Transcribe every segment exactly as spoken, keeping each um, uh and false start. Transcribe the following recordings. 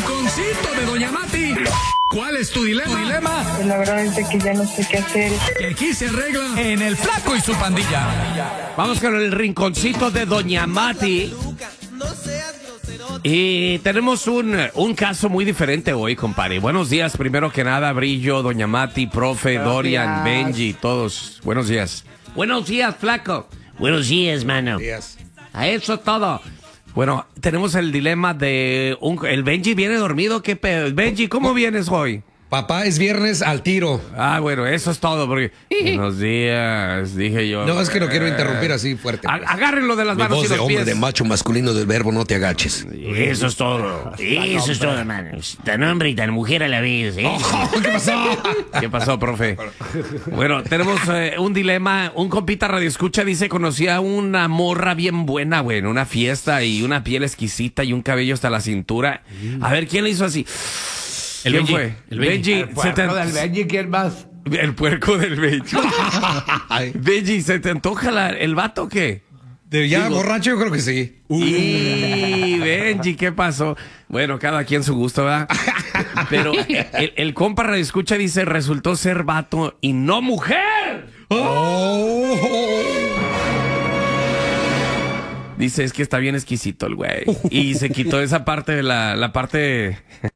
rinconcito de Doña Mati. ¿Cuál es tu dilema? ¿Tu dilema? La verdad es que ya no sé qué hacer. Que aquí se arregla En el Flaco y su pandilla. Vamos con el rinconcito de Doña Mati. Y tenemos un, un caso muy diferente hoy, compadre. Buenos días, primero que nada, Brillo, Doña Mati, profe, Buenos Dorian, días. Benji, todos. Buenos días. Buenos días, Flaco. Buenos días, mano. Días. A eso todo. Bueno, tenemos el dilema de... Un, el Benji viene dormido, ¿qué pedo? Benji, ¿cómo vienes hoy? Papá, es viernes al tiro. Ah, bueno, eso es todo, porque... Buenos días, dije yo. No, es que no quiero interrumpir así fuerte. A- Agárrenlo de las Mi manos voz y de los hombre, pies. de macho masculino del verbo, no te agaches. Eso es todo. Eso es todo, hermanos. Tan hombre y tan mujer a la vez, ¿eh? ¿Qué pasó? ¿Qué pasó, profe? Bueno, tenemos eh, un dilema. Un compita radioescucha dice, conocía una morra bien buena, güey, en una fiesta y una piel exquisita y un cabello hasta la cintura. A ver, ¿quién le hizo así? El ¿Quién Benji, fue? el Benji. Benji. El se te- puerco del Benji, ¿quién más? El puerco del Benji. Benji, ¿se te antoja la- el vato o qué? De ya Digo- borracho, yo creo que sí. Y Benji, ¿qué pasó? Bueno, cada quien su gusto, ¿verdad? Pero el, el compa radioescucha dice, resultó ser vato y no mujer. Oh. Dice, es que está bien exquisito el güey. Y se quitó esa parte de la, la parte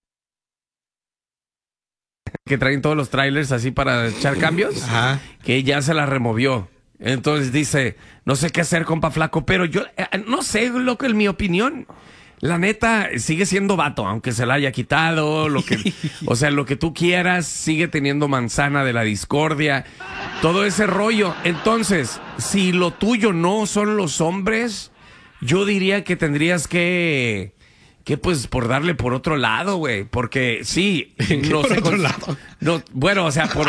que traen todos los trailers así para echar cambios. Ajá. Que ya se la removió. Entonces dice, no sé qué hacer, compa flaco, pero yo, eh, no sé, loco, en mi opinión, la neta, sigue siendo vato, aunque se la haya quitado, lo que, o sea, lo que tú quieras, sigue teniendo manzana de la discordia, todo ese rollo. Entonces, si lo tuyo no son los hombres, yo diría que tendrías que... que pues por darle por otro lado, güey, porque sí, no por sé, otro con- lado? no, bueno, o sea, por,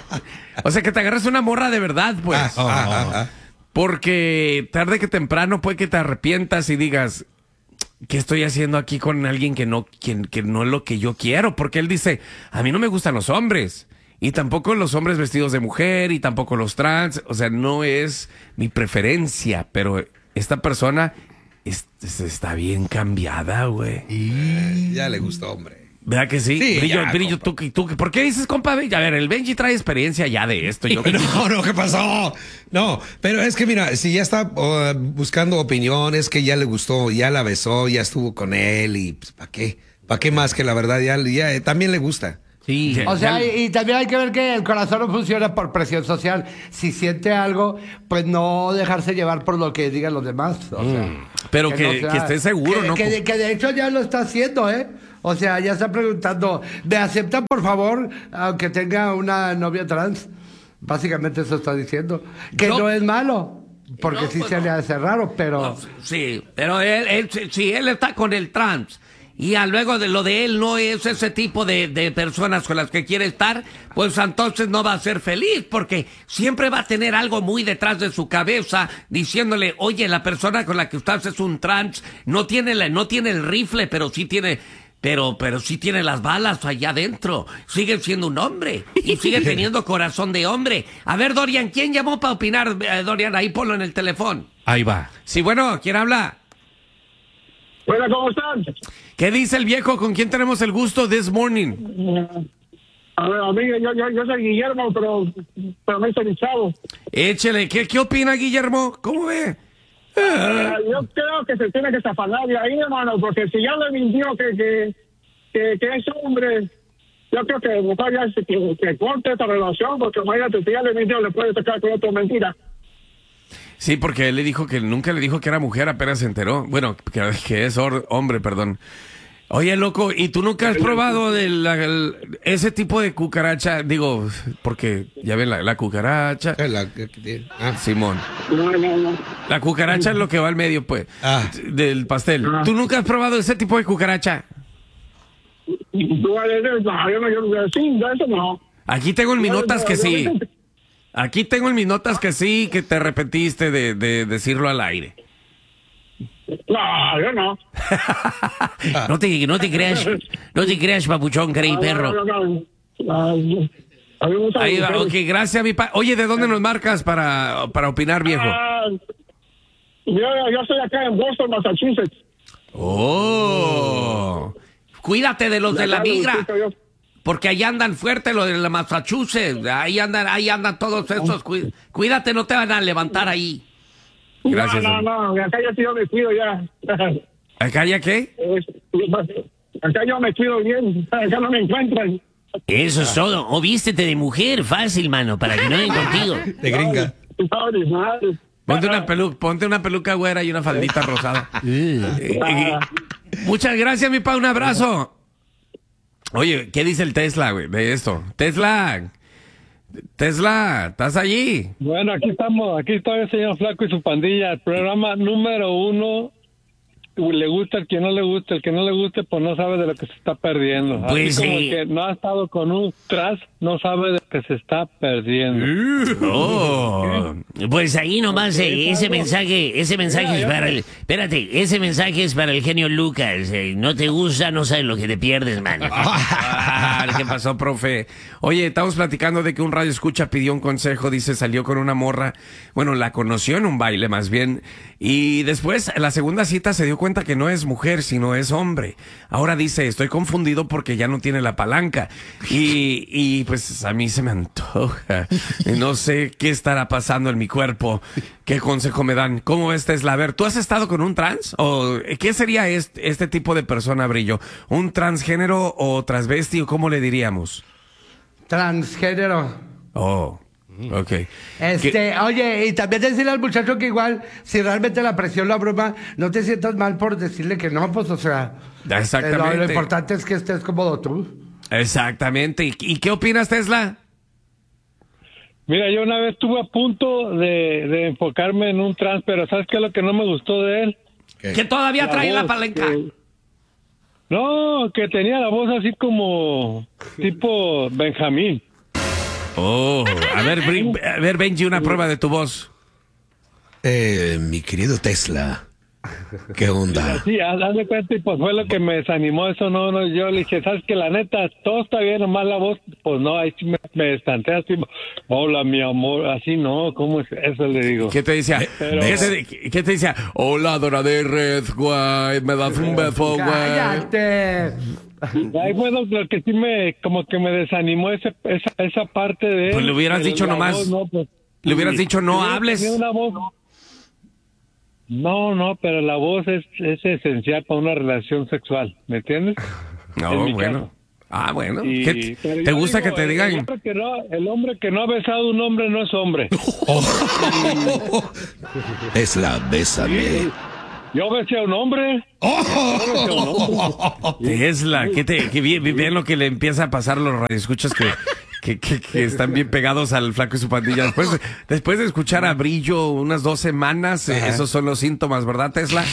o sea, que te agarres una morra de verdad, pues, Ah, ah, ah. porque tarde que temprano puede que te arrepientas y digas, ¿qué estoy haciendo aquí con alguien que no, que, que no es lo que yo quiero? Porque él dice, a mí no me gustan los hombres. Y tampoco los hombres vestidos de mujer y tampoco los trans. O sea, no es mi preferencia, pero esta persona es- es- está bien cambiada, güey. Ya le gustó, hombre. ¿Verdad que sí? Sí, Brillo, ya, Brillo, compa. tú, tú, ¿por qué dices, compa? A ver, el Benji trae experiencia ya de esto. Yo, No, no, ¿qué pasó? No, pero es que mira, si ya está uh, buscando opiniones, que ya le gustó, ya la besó, ya estuvo con él y pues, ¿para qué? ¿Para qué más que la verdad ya, ya eh, también le gusta? sí. O sea, ya- y, y también hay que ver que el corazón no funciona por presión social. Si siente algo, pues no dejarse llevar por lo que digan los demás. O sea, pero que, no sea- que esté seguro, que, ¿no? Que, de- que de hecho ya lo está haciendo, ¿eh? O sea, ya está preguntando, ¿me aceptan por favor, aunque tenga una novia trans? Básicamente eso está diciendo. Que No. no, es malo, porque No, sí pues se no. le hace raro, pero... No, sí, pero él, él, si- si él está con el trans y a luego de lo de él no es ese tipo de, de personas con las que quiere estar, pues entonces no va a ser feliz porque siempre va a tener algo muy detrás de su cabeza diciéndole, oye, la persona con la que estás es un trans, no tiene, la, no tiene el rifle, pero sí tiene... Pero, pero sí tiene las balas allá adentro. Sigue siendo un hombre. Y sigue teniendo corazón de hombre. A ver, Dorian, ¿quién llamó para opinar? Eh, Dorian, ahí ponlo en el teléfono. Ahí va. Sí, bueno, ¿quién habla? Hola, ¿cómo están? ¿Qué dice el viejo? ¿Con quién tenemos el gusto this morning? A ver, amigo, yo, yo, yo soy Guillermo, pero, pero me hice Chavo. Échele. ¿Qué, qué opina, Guillermo? ¿Cómo ve? Ah, yo creo que se tiene que zafanar de ahí, hermano, porque si ya le mintió que, que, que, que es hombre, yo creo que mejor ya se, que, que corte esta relación, porque imagínate, si ya le mintió, le puede tocar con otra mentira. Sí, porque él le dijo que nunca le dijo que era mujer, apenas se enteró. Bueno, que, que es or- hombre, perdón. Oye, loco, ¿y tú nunca has probado de la- el- ese tipo de cucaracha? Digo, porque ya ven la, la cucaracha. Eh, la- que- que- ah. Simón. No, no, no. La cucaracha es lo que va al medio, pues, Ah. del pastel. ¿Tú nunca has probado ese tipo de cucaracha? Tú vas a decir, no, yo no, yo, sí, de eso no. Aquí tengo en mis notas que sí. Aquí tengo en mis notas que sí, que te arrepentiste de, de decirlo al aire. No, yo no. No te, no te creas, no te creas, papuchón, creí, perro. No, no, no. Ah, a mí me gusta Ahí va, mujer. ok, gracias, mi pa. Oye, ¿de dónde nos marcas para, para opinar, viejo? Ah, yo, yo estoy acá en Boston, Massachusetts. Oh. cuídate de los de la Acá, migra. Luisito, yo- Porque ahí andan fuerte los de la Massachusetts. Ahí andan, ahí andan todos esos. Cuí- Cuídate, no te van a levantar ahí. Gracias, No, no, no, acá ya sí yo me cuido ya. ¿Acá ya qué? Acá yo me cuido bien, acá no me encuentran. Eso es todo. O vístete de mujer, fácil, mano, para que no den contigo. De gringa. Madre, madre. Ponte una peluca, ponte una peluca güera y una faldita rosada. Eh, eh, muchas gracias, mi pa, un abrazo. Oye, ¿qué dice el Tesla, güey, de esto? Tesla, Tesla, ¿estás allí? Bueno, aquí estamos, aquí está el señor Flaco y su pandilla, el programa número uno. Le gusta el que no le gusta, el que no le guste, pues no sabe de lo que se está perdiendo. Pues Así como sí. el que no ha estado con un tras, no sabe de lo que se está perdiendo. Oh, pues ahí nomás eh, ese mensaje, ese mensaje es para el, espérate, ese mensaje es para el genio Lucas. eh, no te gusta, no sabes lo que te pierdes, mano. Ah, ¿qué pasó, profe? Oye, estamos platicando de que un radio escucha pidió un consejo, dice, salió con una morra, bueno, la conoció en un baile más bien, y después, la segunda cita se dio cuenta que no es mujer, sino es hombre. Ahora dice, estoy confundido porque ya no tiene la palanca. Y, y pues a mí se me antoja. Y no sé qué estará pasando en mi cuerpo. ¿Qué consejo me dan? ¿Cómo ves, Tesla? A ver, ¿tú has estado con un trans? ¿O qué sería este, este tipo de persona, Brillo? ¿Un transgénero o transvesti o cómo le diríamos? Transgénero. Oh, ok. Este, oye, y también decirle al muchacho que igual, si realmente la presión la broma, no te sientas mal por decirle que no, pues, o sea. Exactamente. eh, Lo, lo importante es que estés cómodo tú. Exactamente. ¿Y, y qué opinas, Tesla? Mira, yo una vez estuve a punto de, de enfocarme en un trans, pero ¿sabes qué es lo que no me gustó de él? Que todavía La trae la voz, palanca. que- No, que tenía la voz así como tipo Benjamín. Oh, a ver, Bri- a ver, Benji, una prueba de tu voz. Eh, mi querido Tesla, ¿qué onda? Sí, haz haz de cuenta y pues fue lo que me desanimó eso, no, no, yo le dije, ¿sabes que la neta, todo está bien, nomás la voz, pues no, ahí sí me, me estanté así, hola mi amor, así no, ¿cómo es eso? Le digo. ¿Qué te decía? Pero- ¿Qué, te, qué te decía? Hola, Dora de Red, güey, me das un beso, güey. ¡Cállate! Ahí fue lo, lo que sí me, como que me desanimó ese, esa, esa parte de él. Pues le hubieras Pero dicho la nomás, voz, no, pues, le hubieras dicho, no Tenía- hables. tenía una voz. No, no, pero la voz es, es esencial para una relación sexual, ¿me entiendes? En No, mi bueno. caso. Ah, bueno. Y- ¿Qué pero te, te yo gusta digo, que te el- digan? El hombre que, no, el hombre que no ha besado a un hombre no es hombre. Tesla, bésame. Yo besé a un hombre. Tesla, ¿qué te, que bien, bien lo que le empieza a pasar a los radioescuchas que, que, que, que están bien pegados al Flaco y su pandilla. Después, después de escuchar a Brillo unas dos semanas, eh, esos son los síntomas, ¿verdad, Tesla?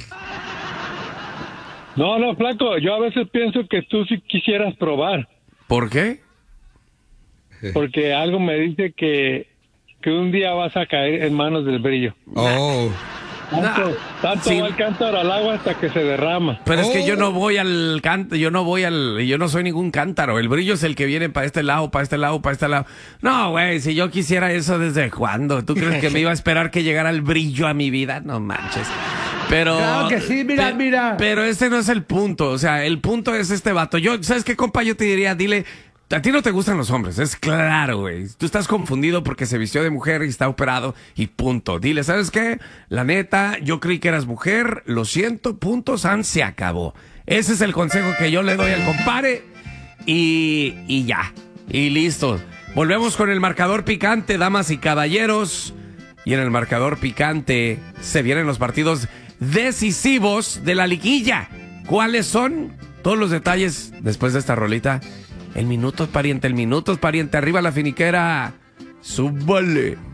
No, no, flaco, yo a veces pienso que tú sí quisieras probar, ¿Por qué? porque algo me dice que, que un día vas a caer en manos del Brillo. Oh, Tanto, tanto Sí. va el cántaro al agua hasta que se derrama. Pero es que Oh. yo no voy al canto, yo no voy al, yo no soy ningún cántaro. El Brillo es el que viene para este lado, para este lado, para este lado. No, güey, si yo quisiera eso, ¿desde cuándo? ¿Tú crees que me iba a esperar que llegara el Brillo a mi vida? No manches. Pero. Claro que sí, mira, pe- mira. Pero ese no es el punto. O sea, el punto es este vato. Yo, ¿sabes qué, compa? Yo te diría, dile. A ti no te gustan los hombres, es claro, güey. Tú estás confundido porque se vistió de mujer y está operado y punto. Dile, ¿sabes qué? La neta, yo creí que eras mujer, lo siento, punto, san, se acabó. Ese es el consejo que yo le doy al compadre y, y ya, y listo. Volvemos con el marcador picante, damas y caballeros. Y en el marcador picante se vienen los partidos decisivos de la liguilla. ¿Cuáles son? Todos los detalles después de esta rolita. El minuto, pariente, el minuto, pariente. Arriba la finiquera. Súbale.